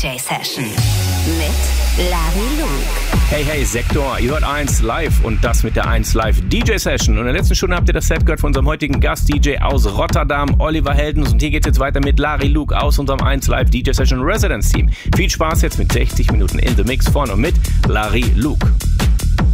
DJ Session mit Larry Luke. Hey, Sektor, ihr hört 1 Live und das mit der 1 Live DJ Session. Und in der letzten Stunde habt ihr das Set gehört von unserem heutigen Gast-DJ aus Rotterdam, Oliver Heldens. Und hier geht's jetzt weiter mit Larry Luke aus unserem 1 Live DJ Session Residence Team. Viel Spaß jetzt mit 60 Minuten in the Mix von und mit Larry Luke.